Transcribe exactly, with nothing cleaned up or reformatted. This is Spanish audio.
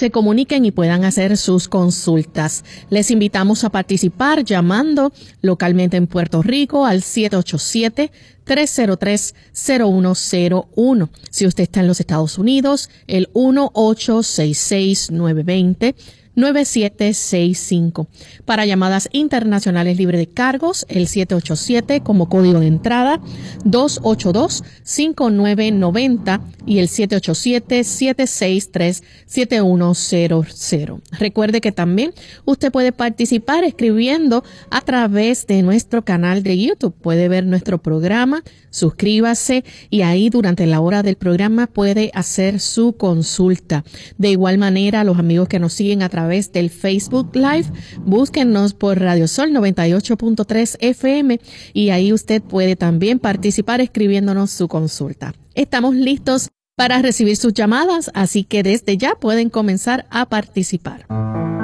se comuniquen y puedan hacer sus consultas. Les invitamos a participar llamando localmente en Puerto Rico al siete ocho siete, tres cero tres, cero uno cero uno. Si usted está en los Estados Unidos, el uno ocho seis seis, nueve dos cero, nueve siete seis cinco. Para llamadas internacionales libre de cargos, el siete ocho siete como código de entrada, dos ocho dos, cinco nueve nueve cero y el siete ocho siete, siete seis tres, siete uno cero cero. Recuerde que también usted puede participar escribiendo a través de nuestro canal de YouTube. Puede ver nuestro programa, suscríbase y ahí durante la hora del programa puede hacer su consulta. De igual manera, los amigos que nos siguen a través A través del Facebook Live, búsquennos por Radio Sol noventa y ocho punto tres F M y ahí usted puede también participar escribiéndonos su consulta. Estamos listos para recibir sus llamadas, así que desde ya pueden comenzar a participar.